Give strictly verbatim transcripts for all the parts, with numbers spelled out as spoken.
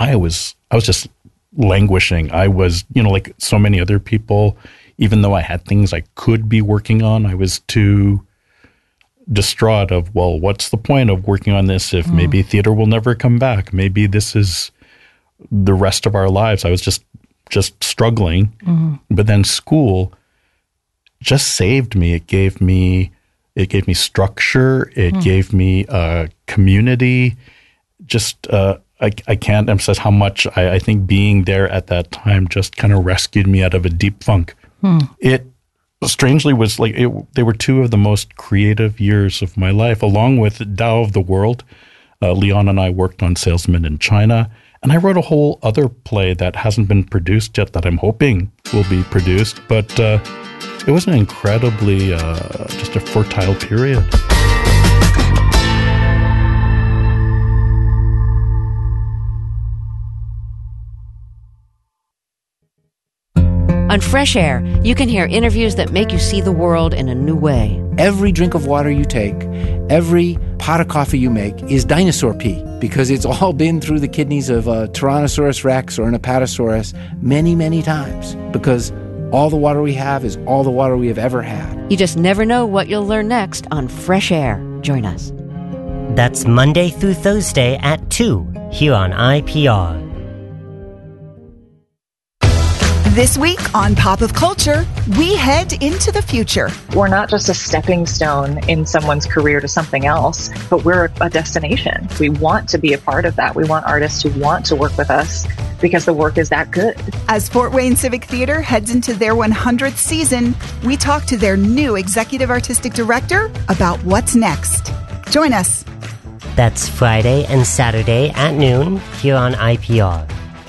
I was I was just languishing. I was, you know, like so many other people, even though I had things I could be working on, I was too distraught of, well, what's the point of working on this if mm. maybe theater will never come back? Maybe this is the rest of our lives. I was just just struggling. Mm. But then school just saved me. It gave me it gave me structure. It mm. gave me a community. Just uh, I, I can't emphasize how much I, I think being there at that time just kind of rescued me out of a deep funk. Hmm. It strangely was like, it, they were two of the most creative years of my life, along with Tao of the World. Uh, Leon and I worked on Salesman in China, and I wrote a whole other play that hasn't been produced yet that I'm hoping will be produced. But uh, it was an incredibly, uh, just a fertile period. On Fresh Air, you can hear interviews that make you see the world in a new way. Every drink of water you take, every pot of coffee you make is dinosaur pee, because it's all been through the kidneys of a Tyrannosaurus rex or an Apatosaurus many, many times, because all the water we have is all the water we have ever had. You just never know what you'll learn next on Fresh Air. Join us. That's Monday through Thursday at two here on I P R. This week on Pop of Culture, we head into the future. We're not just a stepping stone in someone's career to something else, but we're a destination. We want to be a part of that. We want artists who want to work with us because the work is that good. As Fort Wayne Civic Theater heads into their one hundredth season, we talk to their new executive artistic director about what's next. Join us. That's Friday and Saturday at noon here on I P R.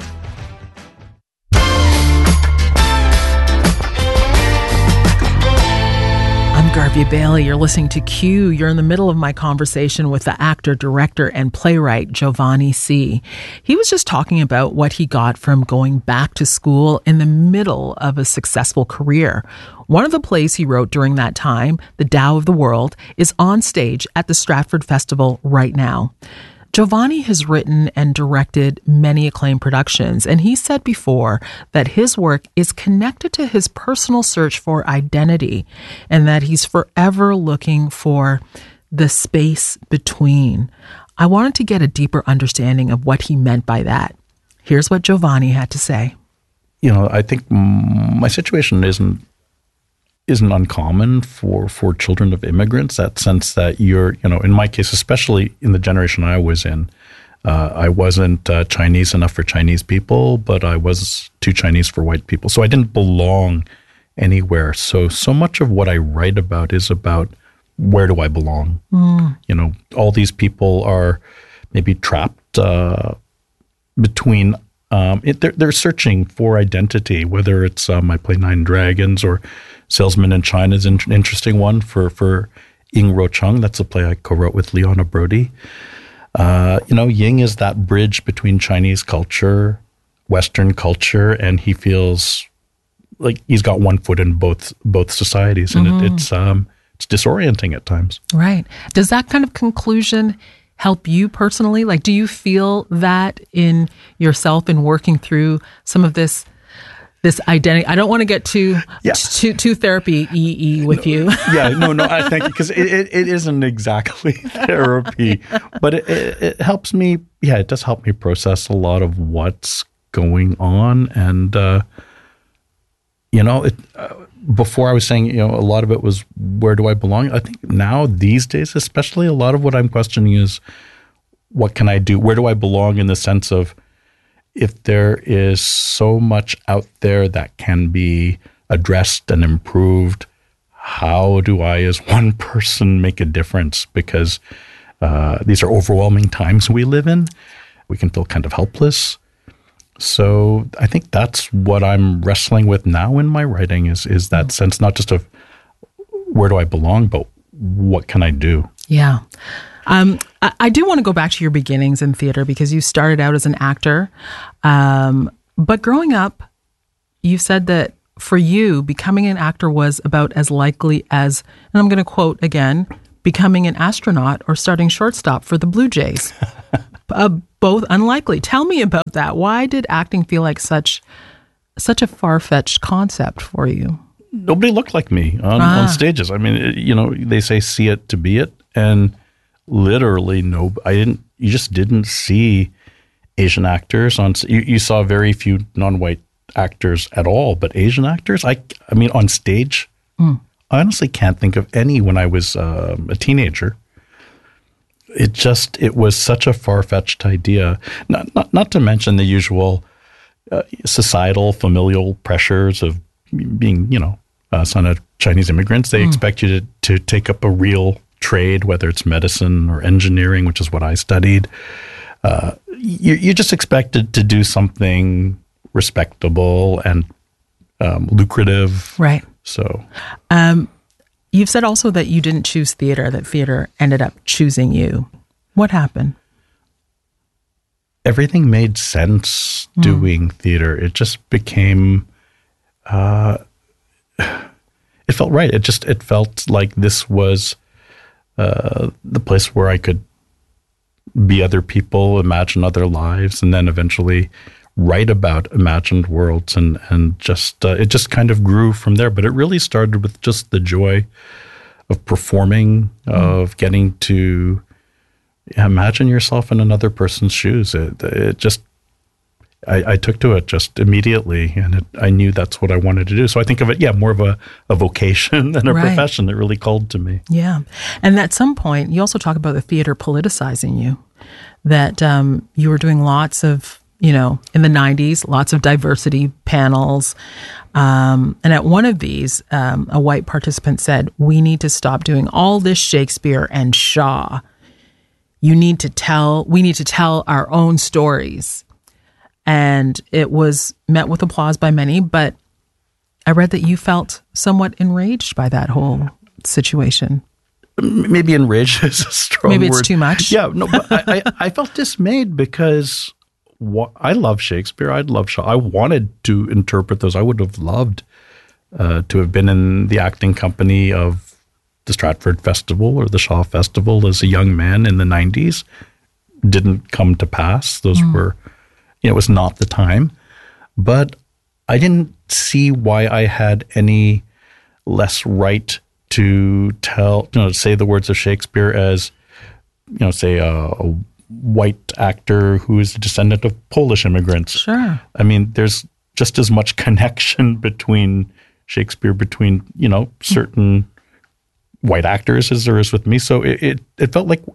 Garvey Bailey, you're listening to Q. You're in the middle of my conversation with the actor, director, and playwright Giovanni C. He was just talking about what he got from going back to school in the middle of a successful career. One of the plays he wrote during that time, The Tao of the World, is on stage at the Stratford Festival right now. Giovanni has written and directed many acclaimed productions, and he said before that his work is connected to his personal search for identity and that he's forever looking for the space between. I wanted to get a deeper understanding of what he meant by that. Here's what Giovanni had to say. You know, I think my situation isn't isn't uncommon for, for children of immigrants, that sense that you're, you know, in my case, especially in the generation I was in, uh, I wasn't uh, Chinese enough for Chinese people, but I was too Chinese for white people. So I didn't belong anywhere. So, so much of what I write about is about where do I belong? Mm. You know, all these people are maybe trapped uh, between Um, it, they're, they're searching for identity, whether it's um, I play Nine Dragons or Salesman in China is an interesting one for, for Ying Ro Chung. That's a play I co-wrote with Leona Brody. Uh, you know, Ying is that bridge between Chinese culture, Western culture, and he feels like he's got one foot in both both societies, and mm-hmm. it, it's um, it's disorienting at times. Right. Does that kind of conclusion help you personally? Like, do you feel that in yourself in working through some of this this identity? I don't want to get too yeah. too, too therapy e with no, you. yeah, no, no, I thank you, because it, it, it isn't exactly therapy, but it, it, it helps me. Yeah, it does help me process a lot of what's going on, and uh, you know, it. Uh, Before I was saying, you know, a lot of it was, where do I belong? I think now, these days, especially, a lot of what I'm questioning is, what can I do? Where do I belong, in the sense of, if there is so much out there that can be addressed and improved, how do I, as one person, make a difference? Because uh, these are overwhelming times we live in. We can feel kind of helpless. So I think that's what I'm wrestling with now in my writing, is is that sense, not just of where do I belong, but what can I do? Yeah. Um, I, I do want to go back to your beginnings in theater, because you started out as an actor. Um, but growing up, you said that for you, becoming an actor was about as likely as, and I'm going to quote again, becoming an astronaut or starting shortstop for the Blue Jays. uh, both unlikely. Tell me about that. Why did acting feel like such such a far-fetched concept for you? Nobody looked like me on, ah. on stages. I mean, it, you know, they say see it to be it, and literally no, I didn't. You just didn't see Asian actors on. You, you saw very few non-white actors at all, but Asian actors, I, I mean, on stage, mm. I honestly can't think of any when I was uh, a teenager. It just, it was such a far-fetched idea. Not, not, not to mention the usual uh, societal, familial pressures of being, you know, a son of Chinese immigrants. They mm. expect you to, to take up a real trade, whether it's medicine or engineering, which is what I studied. Uh, you, you're just expected to do something respectable and um, lucrative. Right. So, um, you've said also that you didn't choose theater, that theater ended up choosing you. What happened? Everything made sense doing mm. theater. It just became, uh, it felt right. It just, it felt like this was uh, the place where I could be other people, imagine other lives, and then eventually write about imagined worlds, and and just uh, it just kind of grew from there. But it really started with just the joy of performing, mm. of getting to imagine yourself in another person's shoes. It, it just I, I took to it just immediately, and it, I knew that's what I wanted to do. So I think of it, yeah, more of a, a vocation than a right. profession that really called to me. Yeah, and at some point, you also talk about the theater politicizing you. That um, you were doing lots of, you know, in the nineties, lots of diversity panels. Um, and at one of these, um, a white participant said, "We need to stop doing all this Shakespeare and Shaw. You need to tell, we need to tell our own stories." And it was met with applause by many, but I read that you felt somewhat enraged by that whole situation. Maybe enraged is a strong Maybe word. It's too much. Yeah, no, but I, I, I felt dismayed because wh- I love Shakespeare. I'd love Shaw. I wanted to interpret those. I would have loved uh, to have been in the acting company of the Stratford Festival or the Shaw Festival as a young man in the nineties. Didn't come to pass. Those mm. were, you know, it was not the time. But I didn't see why I had any less right to tell, you know, say the words of Shakespeare as, you know, say a, a white actor who is a descendant of Polish immigrants. Sure. I mean, there's just as much connection between Shakespeare, between, you know, certain white actors as there is with me. So it, it, it felt like,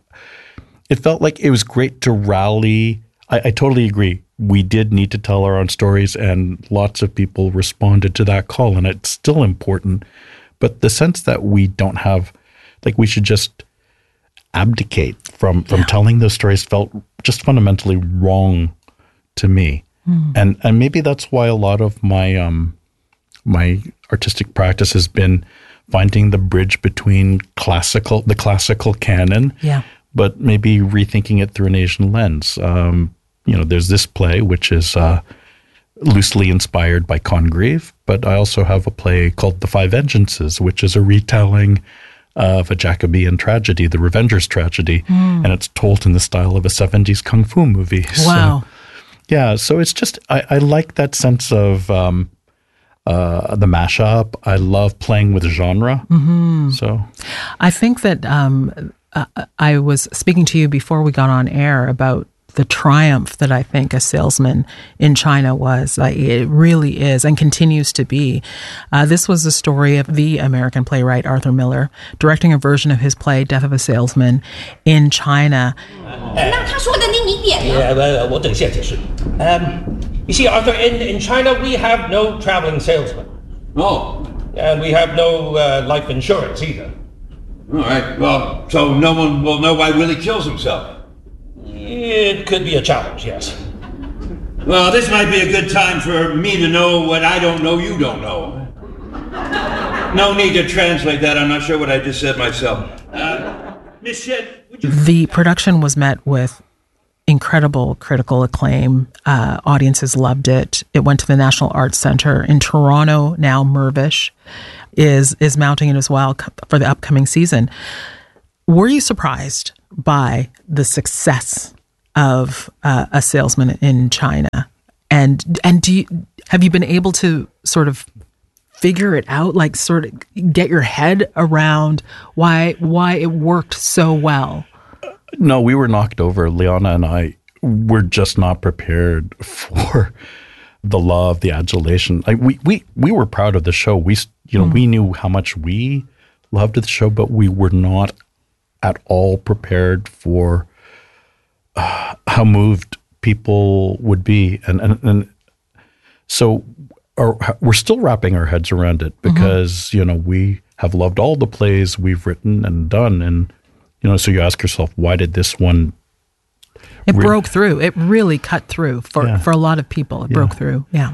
it felt like it was great to rally. I, I totally agree. We did need to tell our own stories, and lots of people responded to that call, and it's still important. But the sense that we don't have, like we should just abdicate from, from yeah. telling those stories felt just fundamentally wrong to me. Mm. And and maybe that's why a lot of my um my artistic practice has been finding the bridge between classical, the classical canon, yeah. but maybe rethinking it through an Asian lens. Um, you know, there's this play, which is uh, loosely inspired by Congreve, but I also have a play called The Five Vengeances, which is a retelling of a Jacobean tragedy, the Revenger's Tragedy, mm. and it's told in the style of a seventies kung fu movie. Wow. So, yeah, so it's just, I, I like that sense of um, uh, the mashup. I love playing with genre. Mm-hmm. So I think that um, uh, I was speaking to you before we got on air about the triumph that I think A Salesman in China was. Like, it really is and continues to be. Uh, this was the story of the American playwright Arthur Miller directing a version of his play Death of a Salesman in China. Yeah, well, 我等下解释. Um, you see, Arthur, in, in China we have no traveling salesman. Oh. And we have no uh, life insurance either. All right, well, so no one will know why Willie kills himself. It could be a challenge, yes. Well, this might be a good time for me to know what I don't know you don't know. No need to translate that. I'm not sure what I just said myself. Uh, Miss Shed, would you... The production was met with incredible critical acclaim. Uh, audiences loved it. It went to the National Arts Centre in Toronto. Now Mirvish is, is mounting it as well for the upcoming season. Were you surprised by the success of uh, a salesman in China. And and do you, have you been able to sort of figure it out, like sort of get your head around why why it worked so well? No, we were knocked over. Liana and I were just not prepared for the love, the adulation. Like we we we were proud of the show. We you know mm. we knew how much we loved the show, but we were not at all prepared for uh, how moved people would be, and and, and so our, we're still wrapping our heads around it because mm-hmm. you know we have loved all the plays we've written and done, and you know so you ask yourself, why did this one? It re- broke through. It really cut through for yeah. for a lot of people. It yeah. broke through. Yeah.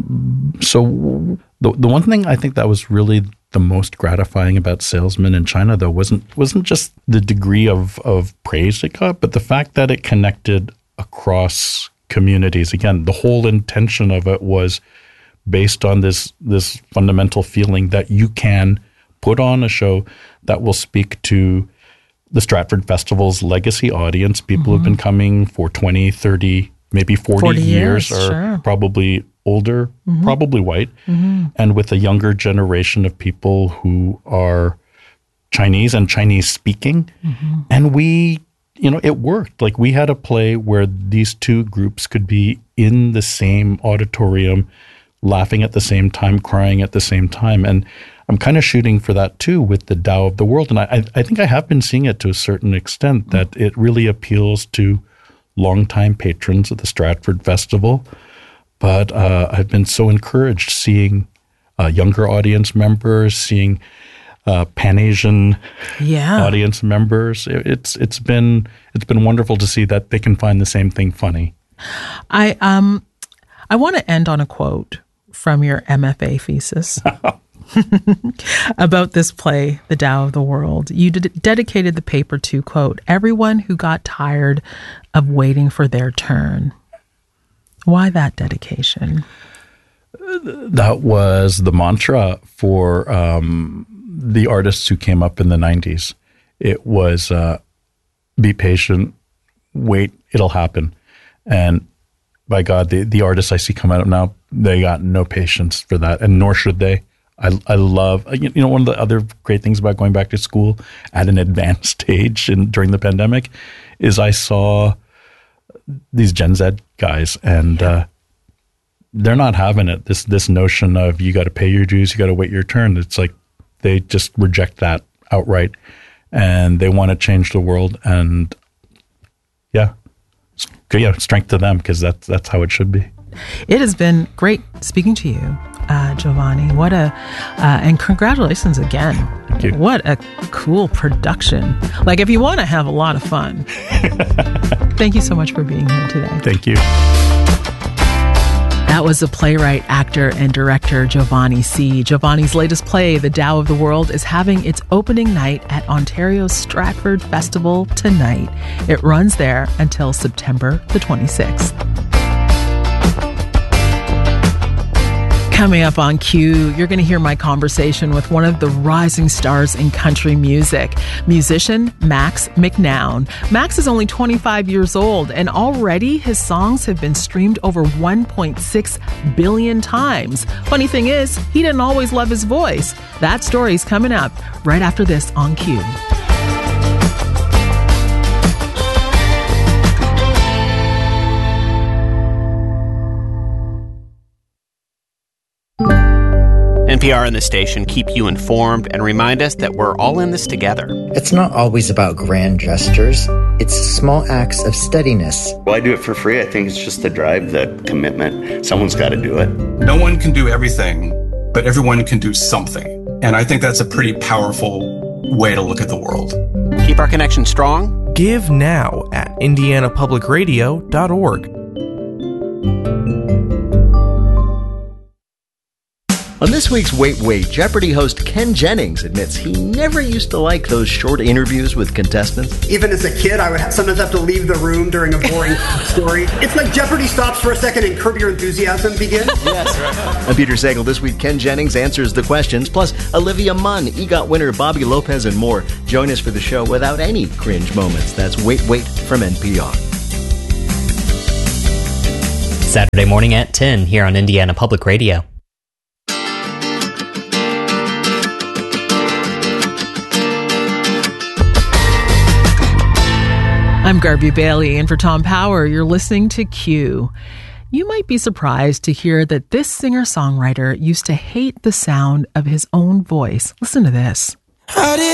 So the the one thing I think that was really the most gratifying about Salesman in China, though, wasn't wasn't just the degree of of praise it got, but the fact that it connected across communities. Again, the whole intention of it was based on this this fundamental feeling that you can put on a show that will speak to the Stratford Festival's legacy audience, people mm-hmm. who've been coming for twenty, thirty, maybe forty, forty years, years, or sure. probably older, mm-hmm. probably white, mm-hmm. and with a younger generation of people who are Chinese and Chinese speaking. Mm-hmm. And we, you know, it worked. Like we had a play where these two groups could be in the same auditorium, laughing at the same time, crying at the same time. And I'm kind of shooting for that too with the Tao of the World. And I, I think I have been seeing it to a certain extent, that it really appeals to longtime patrons of the Stratford Festival. But uh, I've been so encouraged seeing uh, younger audience members, seeing uh, Pan-Asian yeah. audience members. It, it's it's been it's been wonderful to see that they can find the same thing funny. I um I want to end on a quote from your M F A thesis about this play, The Tao of the World. You d- dedicated the paper to, quote, everyone who got tired of waiting for their turn. Why that dedication? That was the mantra for um, the artists who came up in the nineties. It was uh, be patient, wait, it'll happen. And by God, the, the artists I see come out now, they got no patience for that, and nor should they. I, I love, you know, one of the other great things about going back to school at an advanced stage in, during the pandemic is I saw these Gen Z guys, and uh, they're not having it. This this notion of you got to pay your dues, you got to wait your turn. It's like they just reject that outright, and they want to change the world. And yeah, yeah, strength to them, because that's that's how it should be. It has been great speaking to you, uh, Giovanni. What a uh, and congratulations again. Thank you. What a cool production. Like, if you want to have a lot of fun. Thank you so much for being here today. Thank you. That was the playwright, actor, and director Giovanni C. Giovanni's latest play, The Tao of the World, is having its opening night at Ontario's Stratford Festival tonight. It runs there until September the twenty-sixth. Coming up on Q, you're going to hear my conversation with one of the rising stars in country music, musician Max McNown. Max is only twenty-five years old, and already his songs have been streamed over one point six billion times. Funny thing is, he didn't always love his voice. That story's coming up right after this on Q. N P R and the station keep you informed and remind us that we're all in this together. It's not always about grand gestures. It's small acts of steadiness. Well, I do it for free. I think it's just the drive, the commitment. Someone's got to do it. No one can do everything, but everyone can do something. And I think that's a pretty powerful way to look at the world. Keep our connection strong. Give now at indiana public radio dot org. On this week's Wait, Wait, Jeopardy host Ken Jennings admits he never used to like those short interviews with contestants. Even as a kid, I would sometimes have to leave the room during a boring story. It's like Jeopardy stops for a second and Curb Your Enthusiasm begins. Yes, right. I'm Peter Sagal. This week, Ken Jennings answers the questions, plus Olivia Munn, EGOT winner Bobby Lopez, and more. Join us for the show without any cringe moments. That's Wait, Wait from N P R. Saturday morning at ten here on Indiana Public Radio. I'm Garvey Bailey, and for Tom Power, you're listening to Q. You might be surprised to hear that this singer-songwriter used to hate the sound of his own voice. Listen to this. How did